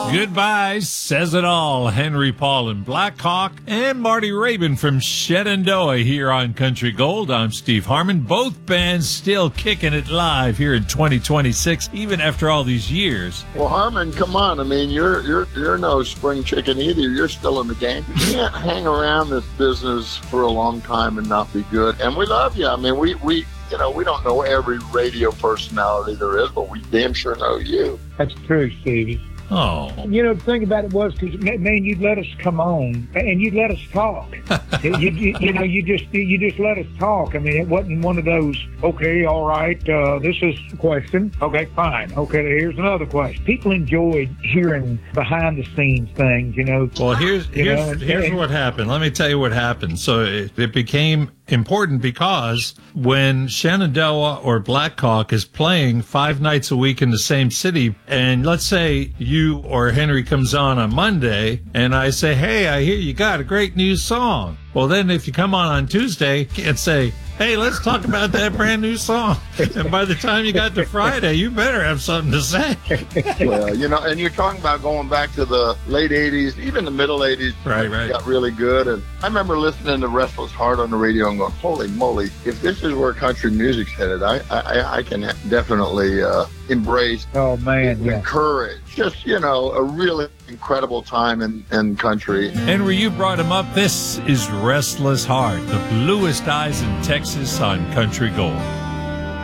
Goodbye says it all. Henry Paul and Black Hawk and Marty Rabin from Shenandoah here on Country Gold. I'm Steve Harmon. Both bands still kicking it live here in 2026, even after all these years. Well, Harmon, come on. I mean, you're no spring chicken either. You're still in the game. You can't hang around this business for a long time and not be good. And we love you. I mean, we don't know every radio personality there is, but we damn sure know you. That's true, Stevie. Oh. The thing about it was, because, man, you'd let us come on, and you'd let us talk. you just let us talk. I mean, it wasn't one of those, okay, all right, this is a question. Okay, fine. Okay, here's another question. People enjoyed hearing behind-the-scenes things, Well, here's what happened. Let me tell you what happened. So it became important because when Shenandoah or Black Hawk is playing 5 nights a week in the same city, and let's say you or Henry comes on Monday, and I say, hey, I hear you got a great new song. Well, then if you come on Tuesday and say, hey, let's talk about that brand new song. And by the time you got to Friday, you better have something to say. Well, and you're talking about going back to the late 80s, even the middle 80s. Right. Got really good. And I remember listening to Restless Heart on the radio and going, holy moly, if this is where country music's headed, I can definitely embrace, encourage. Just, a really incredible time in country. Henry, you brought him up. This is Restless Heart, the bluest eyes in Texas on Country Gold.